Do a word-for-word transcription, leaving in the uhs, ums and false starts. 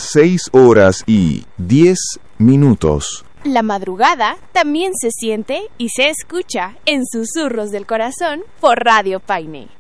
seis horas y diez minutos. La madrugada también se siente y se escucha en Susurros del Corazón por Radio Paine.